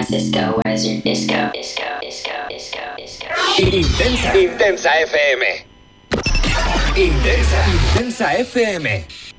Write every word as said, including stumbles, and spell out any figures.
Francisco, where's your disco? Disco, disco, disco, disco. Intensa. Intensa F M. Intensa. Intensa F M.